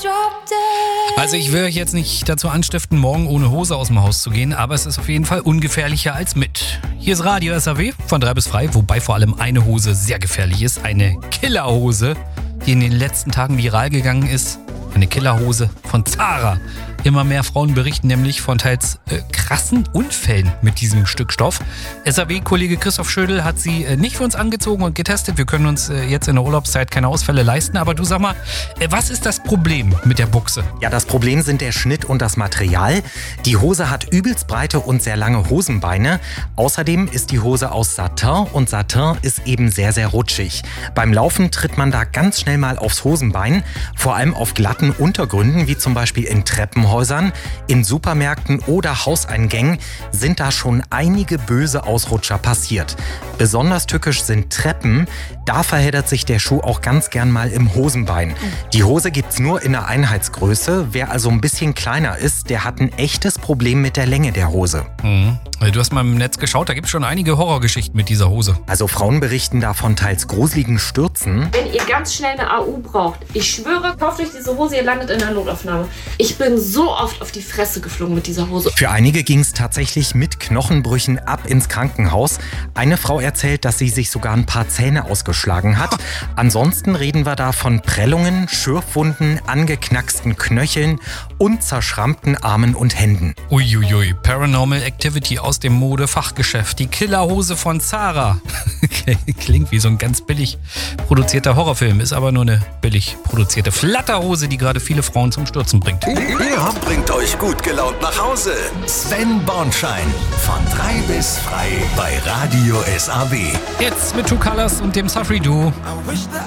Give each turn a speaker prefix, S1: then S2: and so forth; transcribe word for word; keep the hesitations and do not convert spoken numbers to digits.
S1: Also ich will euch jetzt nicht dazu anstiften, morgen ohne Hose aus dem Haus zu gehen, aber es ist auf jeden Fall ungefährlicher als mit. Hier ist Radio S A W von drei bis frei, wobei vor allem eine Hose sehr gefährlich ist. Eine Killerhose, die in den letzten Tagen viral gegangen ist. Eine Killerhose von Zara. Immer mehr Frauen berichten nämlich von teils äh, krassen Unfällen mit diesem Stück Stoff. S A W-Kollege Christoph Schödel hat sie äh, nicht für uns angezogen und getestet. Wir können uns äh, jetzt in der Urlaubszeit keine Ausfälle leisten. Aber du sag mal, äh, was ist das Problem mit der Buchse?
S2: Ja, das Problem sind der Schnitt und das Material. Die Hose hat übelst breite und sehr lange Hosenbeine. Außerdem ist die Hose aus Satin und Satin ist eben sehr, sehr rutschig. Beim Laufen tritt man da ganz schnell mal aufs Hosenbein. Vor allem auf glatten Untergründen, wie zum Beispiel in Treppenhäusern. In Supermärkten oder Hauseingängen sind da schon einige böse Ausrutscher passiert. Besonders tückisch sind Treppen. Da verheddert sich der Schuh auch ganz gern mal im Hosenbein. Die Hose gibt's nur in der Einheitsgröße. Wer also ein bisschen kleiner ist, der hat ein echtes Problem mit der Länge der Hose.
S1: Mhm. Du hast mal im Netz geschaut, da gibt es schon einige Horrorgeschichten mit dieser Hose.
S2: Also Frauen berichten da von teils gruseligen Stürzen.
S3: Wenn ihr ganz schnell eine A U braucht, ich schwöre, kauft euch diese Hose, ihr landet in der Notaufnahme. Ich bin so oft auf die Fresse geflogen mit dieser Hose.
S2: Für einige ging es tatsächlich mit Knochenbrüchen ab ins Krankenhaus. Eine Frau erzählt, dass sie sich sogar ein paar Zähne ausgeschlagen hat. Ansonsten reden wir da von Prellungen, Schürfwunden, angeknacksten Knöcheln und zerschrammten Armen und Händen.
S1: Uiuiui, Paranormal Activity aus dem Modefachgeschäft. Die Killerhose von Zara. Klingt wie so ein ganz billig produzierter Horrorfilm, ist aber nur eine billig produzierte Flatterhose, die gerade viele Frauen zum Stürzen bringt.
S4: Ihr bringt euch gut gelaunt nach Hause. Sven Bornschein von drei bis frei bei Radio S A W.
S1: Jetzt mit Two Colors und dem Safri Duo.